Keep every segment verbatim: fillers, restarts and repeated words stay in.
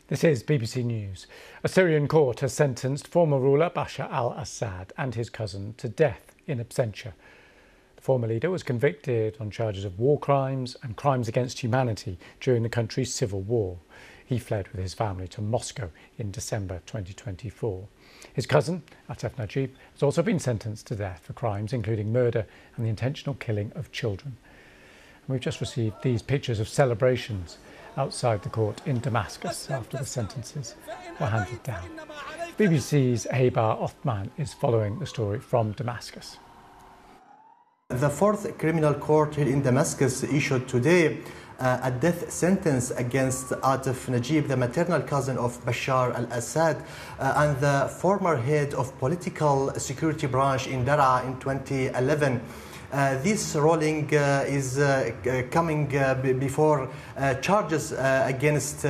This is B B C News. A Syrian court has sentenced former ruler Bashar al-Assad and his cousin to death in absentia. The former leader was convicted on charges of war crimes and crimes against humanity during the country's civil war. He fled with his family to Moscow in December twenty twenty-four. His cousin, Atef Najib, has also been sentenced to death for crimes including murder and the intentional killing of children. And we've just received these pictures of celebrations outside the court in Damascus after the sentences were handed down. B B C's Heba Othman is following the story from Damascus. The fourth criminal court here in Damascus issued today uh, a death sentence against Atef Najib, the maternal cousin of Bashar al-Assad uh, and the former head of political security branch in Daraa in twenty eleven. Uh, this ruling uh, is uh, coming uh, before uh, charges uh, against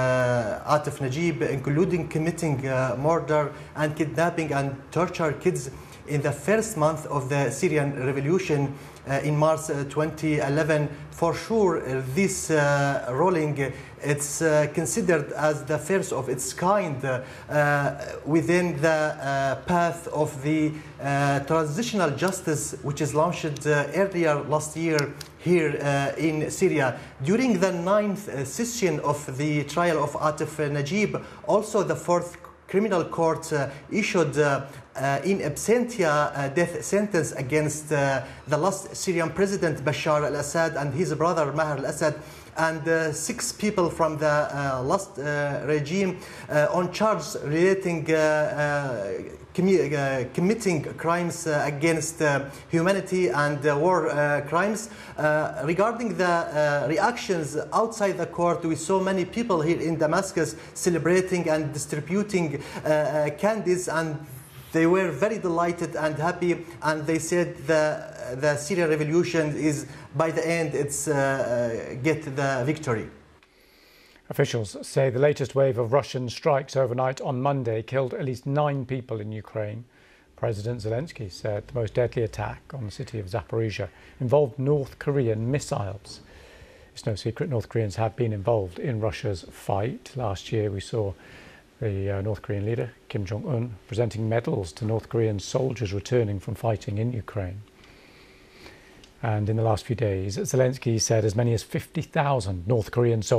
uh, Atef Najib, including committing uh, murder and kidnapping and torture kids in the first month of the Syrian revolution uh, in March uh, twenty eleven. For sure, uh, this uh, ruling uh, it's uh, considered as the first of its kind uh, uh, within the uh, path of the uh, transitional justice, which is launched uh, earlier last year here uh, in Syria. During the ninth uh, session of the trial of Atef Najib, also the fourth criminal court uh, issued uh, uh, in absentia uh, death sentence against uh, the last Syrian president Bashar al-Assad and his brother Maher al-Assad and uh, six people from the uh, last uh, regime uh, on charges relating uh, uh, commi uh, committing crimes uh, against uh, humanity and uh, war uh, crimes. Uh, regarding the uh, reactions outside the court, we saw many people here in Damascus celebrating and distributing uh, uh, candies, and they were very delighted and happy, and they said the the Syrian revolution is, by the end, it's uh, uh, get the victory. Officials say the latest wave of Russian strikes overnight on Monday killed at least nine people in Ukraine. President Zelensky said the most deadly attack on the city of Zaporizhia involved North Korean missiles. It's no secret North Koreans have been involved in Russia's fight. Last year we saw the uh, North Korean leader, Kim Jong-un, presenting medals to North Korean soldiers returning from fighting in Ukraine. And in the last few days, Zelensky said as many as fifty thousand North Korean soldiers